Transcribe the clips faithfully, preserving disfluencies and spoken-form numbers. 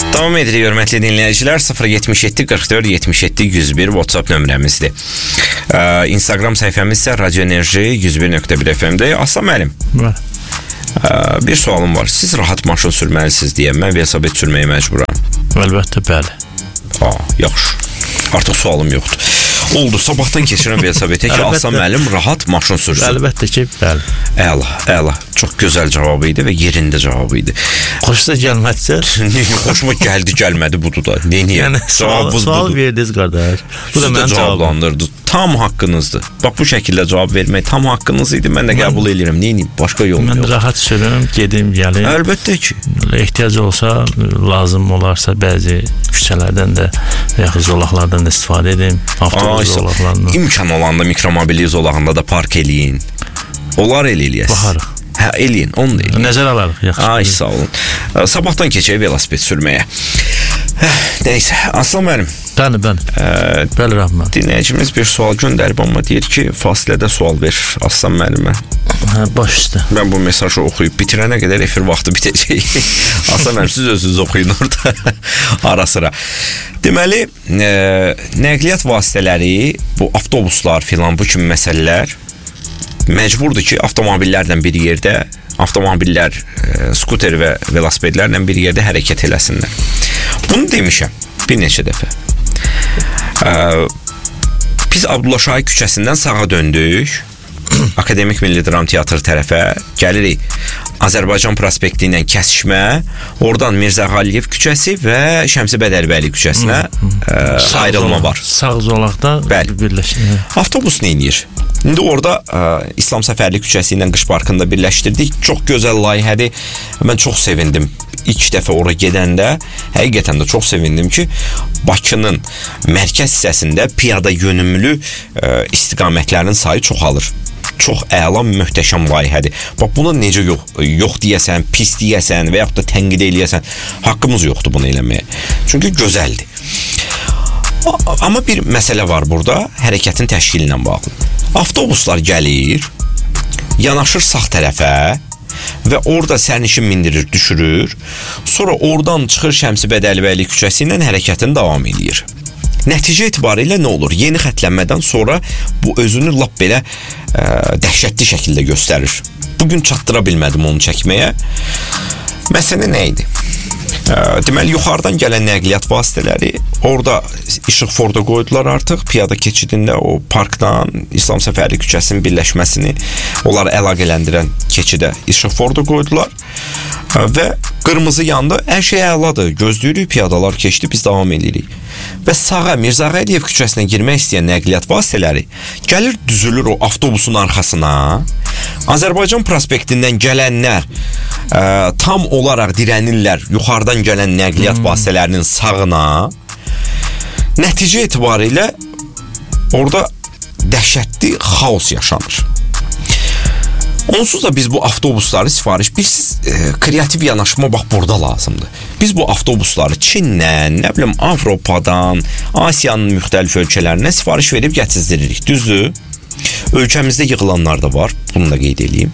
Davam edirik, hörmətli dinləyicilər. sıfır yetmiş yeddi qırx dörd yetmiş yeddi yüz bir WhatsApp nömrəmizdir. Ee, Instagram səhifəmiz isə Radio Enerji yüz bir nöqtə bir F M-də. Aslan müəllim, ee, bir sualım var. Siz rahat maşın sürməlisiniz deyə mən velosiped sürməyə məcburam. Əlbəttə, bəli. Aa, yaxşı. Artıq sualım yoxdur. Oldu, sabahdan keçirəm velosipedə ki, Aslan müəllim rahat maşın sürsün. Əlbəttə ki, bəli. Əla, əla. Çox gözəl cavabı idi və yerində cavabı idi. Xoşuna gəlmədsə? Xoşuma gəldi, gəlmədi budur da. Neyini? Yəni, sual, sual verdiniz, qardaş. Bu da mənim cavablandırdı. Tam haqqınızdır. Bax, bu şəkildə cavab vermək tam haqqınız idi. Mən də qəbul edirəm. Neyini? Başqa yolum yox. Mən rahat sürürüm, gedim, gəlim. Əlbəttə ki. Ehtiyac olsa, lazım olarsa bəzi küçələrdən də, yaxud zolaqlardan da istifadə edim. Avtobus zolaqlarından. İmkan olanda mikromobillik zolağında da park eləyin. Olar el eləyəsiz. Baxarıq. Hə, eləyin, onu da eləyin. Nəzər alarıq, yaxşı. Ay, sağ olun. Sabahdan keçək velosiped sürməyə. Neysə, Aslan müəllim. Bəli, bəli. Ə, bəli, Rəhman. Dinləyicimiz bir sual göndərib, amma deyir ki, fasilədə sual ver Aslan müəllimə. Hə, baş üstə. Mən bu mesajı oxuyub bitirənə qədər efir vaxtı bitəcək. Aslan müəllim, siz özünüz oxuyun orada ara sıra. Deməli, ə, nəqliyyat vasitələri, bu avtobuslar filan, bu kimi məsələlər məcburdur ki, avtomobillərlə bir yerdə, avtomobillər, e, skuter və velosipedlərlə bir yerdə hərəkət eləsinlər. Bunu demişəm bir neçə dəfə. E, biz Abdullah Şahi küçəsindən sağa döndük, Akademik Milli Dram Teatrı tərəfə gəlirik. Azərbaycan prospekti ilə kəsişmə, oradan Mirzə Əliyev küçəsi və Şəmsi Bədəlbəli küçəsinə ə, ayrılma var. Sağ zolaqda birləşir. Avtobus nə edir? İndi orada ə, İslam Səfərli küçəsi ilə Qış Parkında birləşdirdik. Çox gözəl layihədir. Mən çox sevindim. İlk dəfə ora gedəndə həqiqətən də çox sevindim ki, Bakının mərkəz hissəsində piyada yönümlü ə, istiqamətlərin sayı çoxalır. Çox əla, möhtəşəm layihədir. Bax, buna necə yox, yox deyəsən, pis deyəsən və yaxud da tənqid eləyəsən, haqqımız yoxdur bunu eləməyə. Çünki gözəldir. Amma bir məsələ var burada, hərəkətin təşkili ilə bağlı. Avtobuslar gəlir, yanaşır sağ tərəfə və orada sərnişin mindirir, düşürür. Sonra oradan çıxır Şəmsi Bədəlbəli küçəsi ilə hərəkətin davam edir. Nəticə etibarilə nə olur? Yeni xətlənmədən sonra bu özünü lap belə ə, dəhşətli şəkildə göstərir. Bugün çatdıra bilmədim onu çəkməyə. Məsələ nə idi? Ə, deməli, yuxarıdan gələn nəqliyyat vasitələri orada işıqforda qoydular artıq. Piyada keçidində o parkdan İslam Səfərli küçəsinin birləşməsini onları əlaqələndirən keçidə işıqforda qoydular. Ə, və qırmızı yandı. Hər şey əladır. Gözləyirik, piyadalar keçdi, biz davam edirik. Və sağa Mirzə Əliyev küçəsinə girmək istəyən nəqliyyat vasitələri gəlir, düzülür o avtobusun arxasına. Azərbaycan prospektindən gələnlər ə, tam olaraq dirənirlər yuxarıdan gələn nəqliyyat hmm. vasitələrinin sağına. Nəticə etibarilə orada dəhşətli xaos yaşanır. Onsuz da biz bu avtobusları sifariş, biz e, kreativ yanaşma bax burada lazımdır. Biz bu avtobusları Çindən, nə bilim Avropadan, Asiyanın müxtəlif ölkələrinə sifariş verib gətirdiririk. Düzdür? Ölkəmizdə yığılanlar da var, bunu da qeyd edeyim.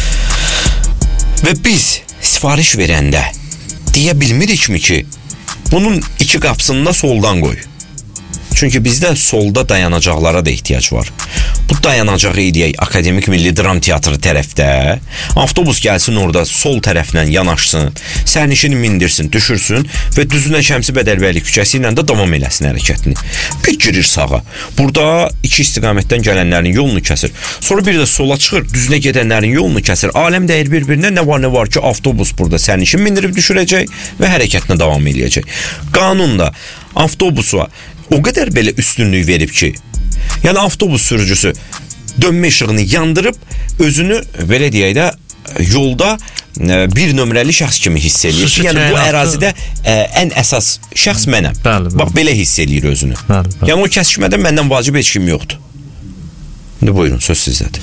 Və biz sifariş verəndə deyə bilmirikmi ki, bunun iki qapısını da soldan qoy. Çünki bizdə solda dayanacaqlara da ehtiyac var. Bu dayanacağı eləyək Akademik Milli Dram Teatrı tərəfdə. Avtobus gəlsin orada sol tərəfdən yanaşsın, sərnişini mindirsin, düşürsün və düzünə Şəmsi Bədəlbəli küçəsi ilə də davam eləsin hərəkətini. Bir girir sağa. Burada iki istiqamətdən gələnlərin yolunu kəsir. Sonra bir də sola çıxır, düzünə gedənlərin yolunu kəsir. Aləm dəyir bir-birinə, nə var nə var ki, avtobus burada sərnişin mindirib düşürəcək və hərəkətinə davam eləyəcək. Qanunda avtobusa o qədər belə üstünlük verib ki, yəni avtobus sürücüsü dönmə işığını yandırıb özünü belə deyək də yolda bir nömrəli şəxs kimi hiss eləyir. Yəni bu ərazidə ə, ən əsas şəxs mənəm. Bəli, bəli. Bax belə hiss eləyir özünü. Bəli, bəli. Yəni o kəsişmədə məndən vacib heç kim yoxdur. İndi buyurun, söz sizdədir.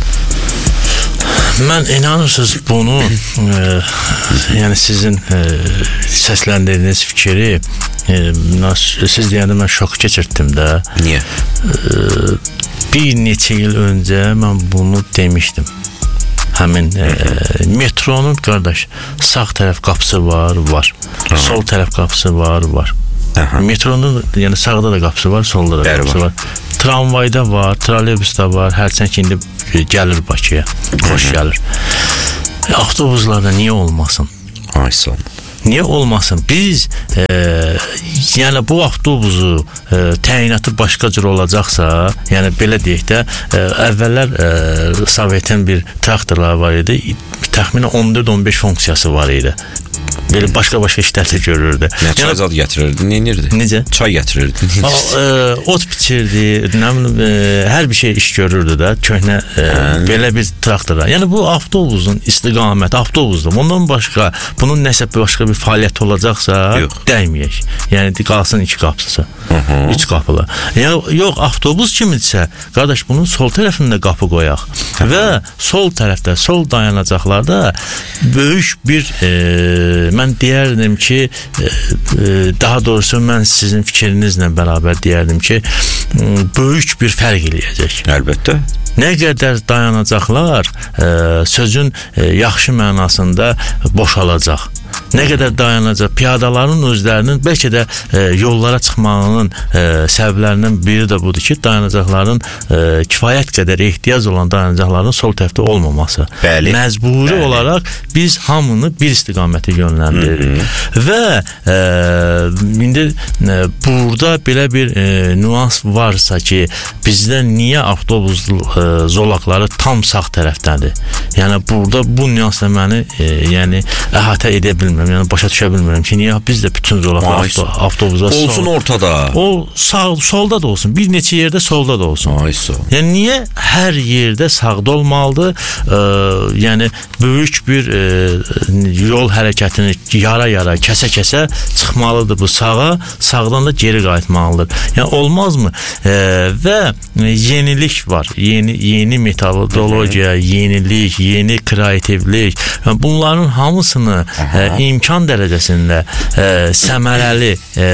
Mən inanırsınız bunu e, yəni sizin e, səsləndirdiyiniz fikri e, siz deyəndə mən şok keçirtdim də. Niyə? E, bir neçə il öncə mən bunu demişdim. Həmin e, metronun qardaş sağ tərəf qapısı var, var. Sol tərəf qapısı var, var. Aha. Metronun, yəni sağda da qapısı var, solda da Bəli qapısı var. var. Tramvayda var, trolleybusda var. Hərçənd indi gəlir Bakıya. Xoş gəlir. Avtobuslarda niyə olmasın? Ay sağ olun. Niyə olmasın? Biz e, yəni bu avtobusu e, təyinatı başqa cür olacaqsa, yəni belə deyək də, e, əvvəllər e, Sovetin bir traktorlar var idi. Təxminən on dörd on beş funksiyası var idi. Belə başqa-başqa işlərdə görürdü. Nə çay zad gətirirdi, nə edirdi? Necə? Çay gətirirdi. O, e, ot biçirdi, nə bilim, e, hər bir şey iş görürdü də, köhnə e, belə bir traktorlar. Yəni bu avtobusun istiqaməti avtobusdur. Ondan başqa bunun nəsə başqa bir fəaliyyət olacaqsa, yox. Dəyməyək. Yəni qalsın iki qapısı. Üç qapılı. Yəni yox, avtobus kimidirsə, qardaş bunun sol tərəfində qapı qoyaq. Hı-hı. Və sol tərəfdə, sol dayanacaqlarda böyük bir e, mən deyərdim ki, e, e, daha doğrusu mən sizin fikrinizlə bərabər deyərdim ki, böyük bir fərq eləyəcək. Əlbəttə. Nə qədər dayanacaqlar e, sözün e, yaxşı mənasında boşalacaq. Nə qədər dayanacaq, piyadaların özlərinin bəlkə də e, yollara çıxmağının e, səbəblərindən biri də budur ki, dayanacaqların e, kifayət qədər ehtiyac olan dayanacaqların sol tərəfdə olmaması. Bəli. Məcburi Bəli. olaraq biz hamını bir istiqamətə yönləndiririk. Hı-hı. Və e, indi e, burada belə bir e, nüans varsa ki, bizdə niyə avtobus e, zolaqları tam sağ tərəfdədir? Yəni burada bu nüansla məni e, yəni əhatə edə bilmirəm. Yəni başa düşə bilmirəm ki, niyə biz də bütün zolaqlar avto, avtobusa olsun sol, ortada. O sağ solda da olsun, bir neçə yerdə solda da olsun. Ay sağ. Yəni niyə hər yerdə sağda olmalıdır? E, yəni böyük bir e, yol hərəkətini yara-yara, kəsə-kəsə çıxmalıdır bu sağa, sağdan da geri qayıtmalıdır. Yəni olmazmı? E, və yenilik var. Yeni yeni metodologiya, yenilik, yeni kreativlik. Yəni bunların hamısını e, imkan dərəcəsində e, səmərəli e,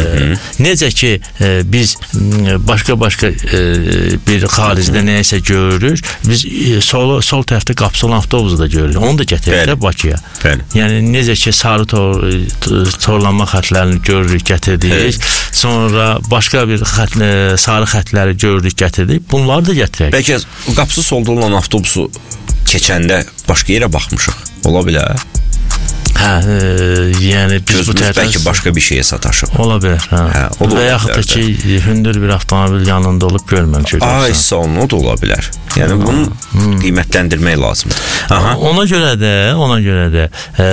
necə ki e, biz başqa-başqa e, bir xaricdə nəyəsə görürük, biz e, sol, sol tərəfdə qapısı olan avtobusu da görürük. Onu da gətirək də Bakıya. Bəli. Yəni necə ki sarı tor, torlanma xətlərini görürük, gətirdik. Bəli. Sonra başqa bir xət, sarı xətləri gördük, gətirdik. Bunları da gətirək. Bəlkə qapısı solda olan avtobusu keçəndə başqa yerə baxmışıq. Ola bilər. Hə, e, yəni biz Gözümüz bu tərəfdən bəlkə başqa bir şeyə sataşıb. Ola bilər. Hə. Hə, o da və yaxud da ki, hündür bir avtomobil yanında olub görməmişik. Ay, sağ olun, o da ola bilər. Yəni bunu hmm. qiymətləndirmək lazımdır. Aha. Ona görə də, ona görə də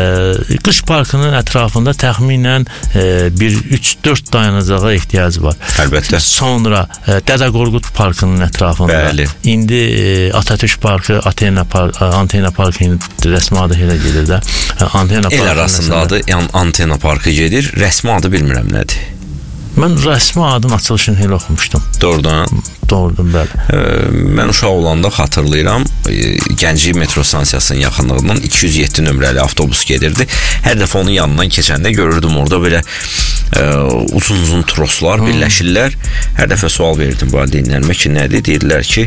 e, qış parkının ətrafında təxminən e, bir üç dörd dayanacağa ehtiyac var. Əlbəttə. Sonra e, Dədə Qorqud parkının ətrafında. Bəli. İndi e, Atatürk parkı, Antena parkı, Antena parkı indi rəsmi adı elə gedir də. Antena el arasında adı Antena parkı gedir. Rəsmi adı bilmirəm nədir. Mən rəsmi adın açılışını elə oxumuşdum. Doğrudan. Doğrudan, bəli. E, mən uşaq olanda xatırlayıram, e, Gənclik metro stansiyasının yaxınlığından iki yüz yeddi nömrəli avtobus gedirdi. Hər dəfə onun yanından keçəndə görürdüm orada belə e, uzun-uzun troslar birləşirlər. Hər dəfə sual verirdim valideynlərimə ki, nədir? Deyirlər ki,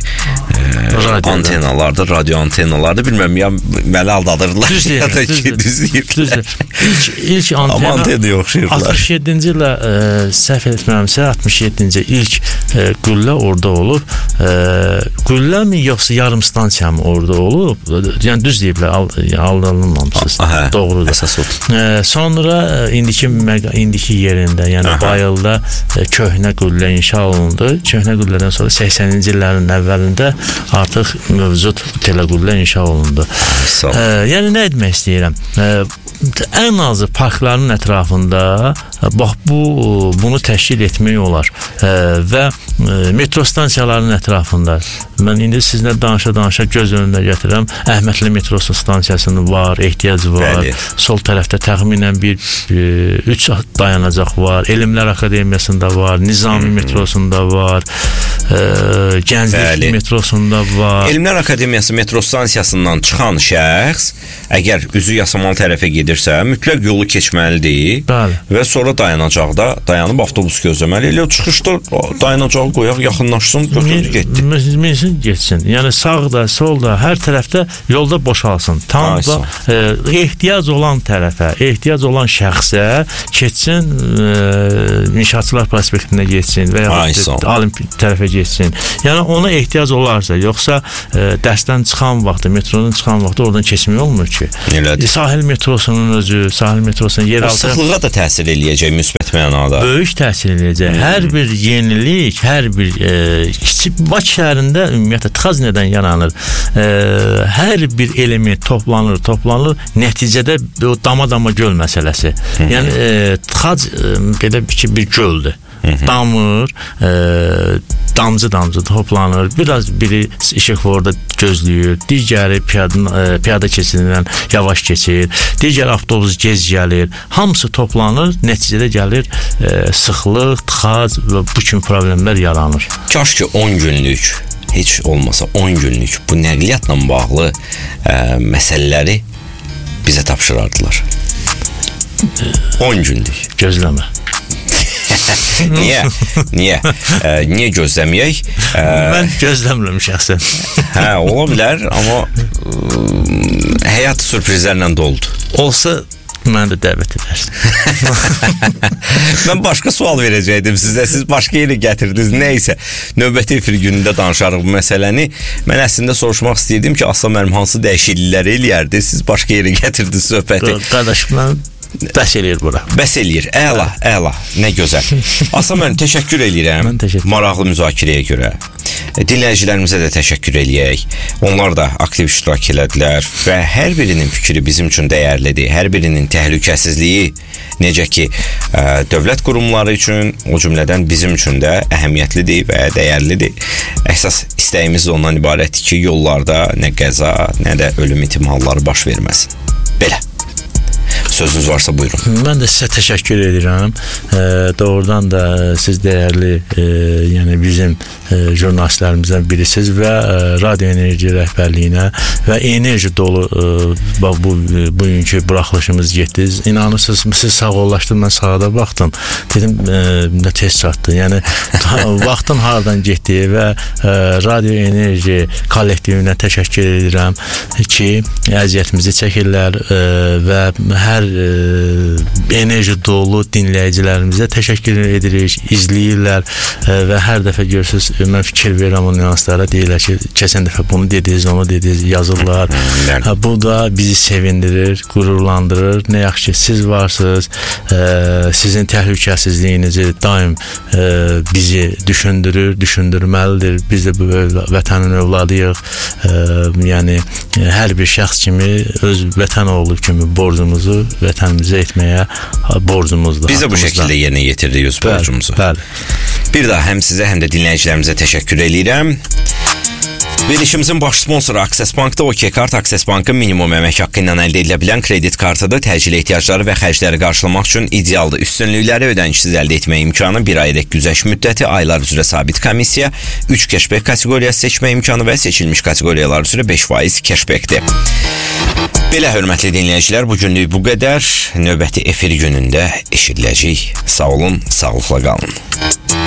e, antenalardır, radio antenalardır. Bilməm ya, məni aldadırlar. Düz deyir, ya da düz ki, düz deyirlər. İlk, ilk antena, Amma antenaya oxşayırlar. altmış yeddinci ilə e, səhv etmirəmsə, altmış yeddinci ilk e, qüllə orada olub. E, qüllə mi yoxsa yarım stansiya mı orada olub? Yəni düz deyiblər, aldırılmamışsınız. Doğrudur. Əsas odur. E, sonra e, indiki indiki yerində, yəni Aha. Bayılda e, köhnə qüllə inşa olundu. Köhnə qüllədən sonra səksəninci illərin əvvəlində artıq mövcud teleqüllə inşa olundu. E, yəni nə etmək istəyirəm? E, ən azı parkların ətrafında bax bu bunu təşkil etmək olar e, və e, metro stansiyalarının ətrafında mən indi sizinlə danışa-danışa göz önündə gətirirəm. Əhmədli metro stansiyasının var, ehtiyac var. Bəli. Sol tərəfdə təxminən bir üç dayanacaq var. Elmlər Akademiyasında var, Nizami hmm. metrosunda var. e, Gənclik metrosunda var. Elmlər Akademiyası metro stansiyasından çıxan şəxs əgər üzü Yasamal tərəfə gedirsə, mütləq yolu keçməlidir. Bəli. Və sonra dayanacaqda dayanıb avtobus gözləməli. Elə çıxışda dayanacağı qoyaq, yaxınlaşsın, götürdü getdi. Minsin getsin. Yəni sağda, solda, hər tərəfdə yolda boşalsın. Tam da e, ehtiyac olan tərəfə, ehtiyac olan şəxsə keçsin, e, İnşaatçılar prospektinə getsin və ya Olimpi tərəfə getsin. Yəni ona ehtiyac olarsa, yoxsa e, dərsdən çıxan vaxtı, metronun çıxan vaxtı oradan keçmək olmur ki. Elədir. Sahil metrosunun özü, sahil metrosunun yeraltı sıxlığa da təsir eləyəcək müsbət mənada. Böyük təsir eləyəcək. Hmm. Hər bir yenilik, hər bir e, kiçik Bakı şəhərində ümumiyyətlə tıxac nədən yaranır? E, hər bir element toplanır, toplanır, nəticədə o dama-dama göl məsələsi. Hmm. Yəni e, tıxac e, belə bir, bir göldür. Damır, e, damcı-damcı toplanır. Biraz biri işıqforda gözləyir, digəri piyada, e, piyada keçidindən yavaş keçir, digər avtobus gec gəlir. Hamısı toplanır, nəticədə gəlir e, sıxlıq, tıxac və bu kimi problemlər yaranır. Kaş ki on günlük, heç olmasa on günlük bu nəqliyyatla bağlı e, məsələləri bizə tapşırardılar. on günlük. Gözləmə. Niyə? Niyə? E, niyə gözləməyək? E, Mən gözləmirəm şəxsən. Hə, ola bilər, amma e, həyat sürprizlərlə doldu. Olsa məni də dəvət edərsin. Mən başqa sual verəcəkdim sizə. Siz başqa yeri gətirdiniz. Nəysə, növbəti efir günündə danışarıq bu məsələni. Mən əslində soruşmaq istəyirdim ki, Aslan müəllim hansı dəyişikliklər eləyərdi? Siz başqa yeri gətirdiniz söhbəti. Qardaş, mən bəs eləyir bura. Bəs eləyir. Əla, əla. Nə gözəl. Aslan müəllim, təşəkkür eləyirəm. Mən təşəkkür. Maraqlı müzakirəyə görə. Dinləyicilərimizə də təşəkkür eləyək. Onlar da aktiv iştirak elədilər və hər birinin fikri bizim üçün dəyərlidir. Hər birinin təhlükəsizliyi necə ki ə, dövlət qurumları üçün, o cümlədən bizim üçün də əhəmiyyətlidir və dəyərlidir. Əsas istəyimiz ondan ibarətdir ki, yollarda nə qəza, nə də ölüm ihtimalları baş verməsin. Belə. Sözünüz varsa buyurun. Mən də sizə təşəkkür edirəm. E, doğrudan da siz dəyərli e, yəni bizim e, jurnalistlərimizdən birisiniz və e, Radio Enerji rəhbərliyinə və enerji dolu e, bax bu e, bugünkü buraxılışımız getdiniz. İnanırsınız, siz sağollaşdınız, mən sağa da baxdım. Dedim, e, nə tez çatdı. Yəni vaxtın hardan getdi və e, Radio Enerji kollektivinə təşəkkür edirəm ki, əziyyətimizi çəkirlər e, və hər e, enerji dolu dinləyicilərimizə təşəkkür edirik, izləyirlər e, və hər dəfə görürsünüz, mən fikir verirəm o nüanslara, deyirlər ki, keçən dəfə bunu dediniz, onu dediniz, yazırlar. Ha, bu da bizi sevindirir, qürurlandırır. Nə yaxşı ki, siz varsınız, e, sizin təhlükəsizliyinizi daim e, bizi düşündürür, düşündürməlidir. Biz də bu övla, vətənin övladıyıq. E, yəni, hər bir şəxs kimi öz vətən oğlu kimi borcumuzu vətənimizə etməyə borcumuzdur. Biz də bu şəkildə yerinə yetiririk öz borcumuzu. Bəli. Bir daha həm sizə, həm də dinləyicilərimizə təşəkkür edirəm. Verilişimizin baş sponsoru Access Bank'da OK Kart, Access Bank'ın minimum əmək haqqı ilə əldə edilə bilən kredit kartıdır. Təcili ehtiyacları və xərcləri qarşılamaq üçün idealdır. Üstünlükləri ödənişsiz əldə etmə imkanı, bir aylıq güzəşt müddəti, aylar üzrə sabit komissiya, üç cashback kateqoriyası seçmə imkanı və seçilmiş kateqoriyalar üzrə beş faiz cashbackdir. Belə hörmətli dinləyicilər, bu günlük bu qədər. Növbəti efir günündə eşidiləcək. Sağ olun, sağlıqla qalın.